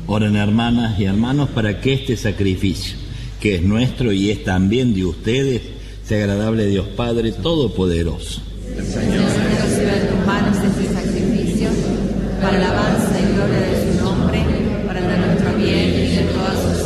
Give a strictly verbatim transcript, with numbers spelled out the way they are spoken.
Oren, hermanas y hermanos, para que este sacrificio, que es nuestro y es también de ustedes, sea agradable a Dios Padre Todopoderoso. El Señor reciba en tus manos este sacrificio para alabar